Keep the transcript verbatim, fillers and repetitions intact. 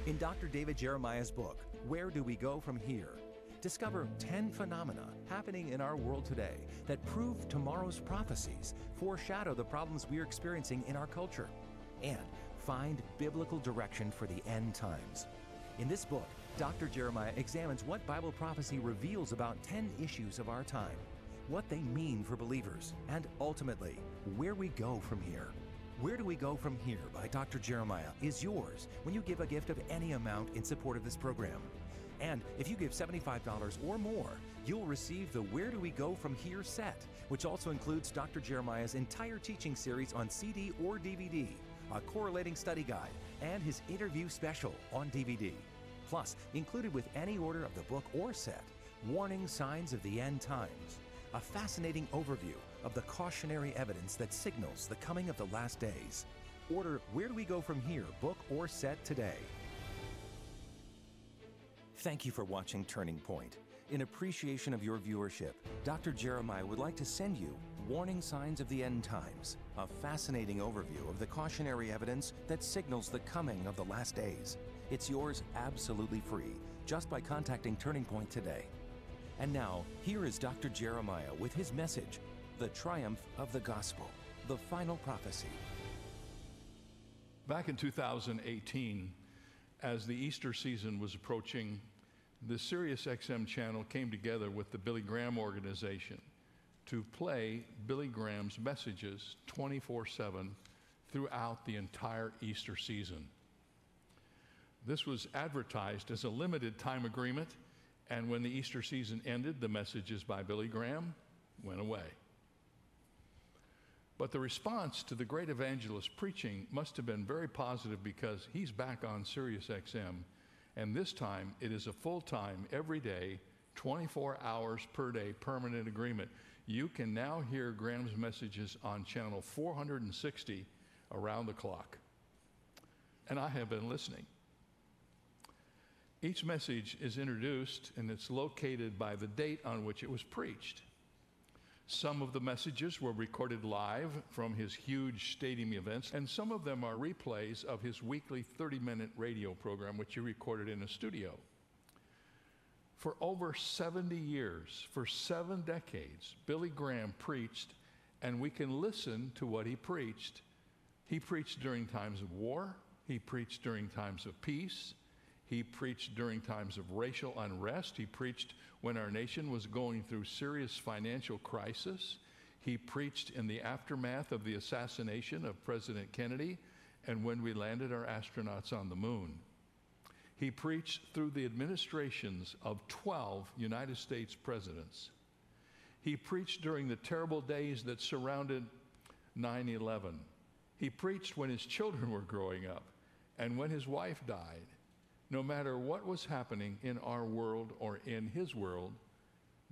In Doctor David Jeremiah's book, Where Do We Go From Here?, discover ten phenomena happening in our world today that prove tomorrow's prophecies, foreshadow the problems we're experiencing in our culture, and find biblical direction for the end times. In this book, Doctor Jeremiah examines what Bible prophecy reveals about ten issues of our time, what they mean for believers, and ultimately, where we go from here. Where Do We Go From Here by Doctor Jeremiah is yours when you give a gift of any amount in support of this program. And if you give seventy-five dollars or more, you'll receive the Where Do We Go From Here set, which also includes Doctor Jeremiah's entire teaching series on C D or D V D, a correlating study guide, and his interview special on D V D. Plus, included with any order of the book or set, Warning Signs of the End Times, a fascinating overview of the cautionary evidence that signals the coming of the last days. Order Where Do We Go From Here book or set today. Thank you for watching Turning Point. In appreciation of your viewership, Doctor Jeremiah would like to send you Warning Signs of the End Times, a fascinating overview of the cautionary evidence that signals the coming of the last days. It's yours absolutely free, just by contacting Turning Point today. And now, here is Doctor Jeremiah with his message, The Triumph of the Gospel, the Final Prophecy. Back in two thousand eighteen, as the Easter season was approaching, the Sirius X M channel came together with the Billy Graham organization to play Billy Graham's messages twenty-four seven throughout the entire Easter season. This was advertised as a limited time agreement, and when the Easter season ended, the messages by Billy Graham went away. But the response to the great evangelist preaching must have been very positive, because he's back on Sirius X M, and this time it is a full-time, every day, twenty-four hours per day permanent agreement. You can now hear Graham's messages on channel four hundred sixty around the clock. And I have been listening. Each message is introduced and it's located by the date on which it was preached. Some of the messages were recorded live from his huge stadium events, and some of them are replays of his weekly thirty minute radio program, which he recorded in a studio. For over seventy years, for seven decades, Billy Graham preached, and we can listen to what he preached. He preached during times of war. He preached during times of peace. He preached during times of racial unrest. He preached when our nation was going through serious financial crisis. He preached in the aftermath of the assassination of President Kennedy and when we landed our astronauts on the moon. He preached through the administrations of twelve United States presidents. He preached during the terrible days that surrounded nine eleven. He preached when his children were growing up and when his wife died. No matter what was happening in our world or in his world,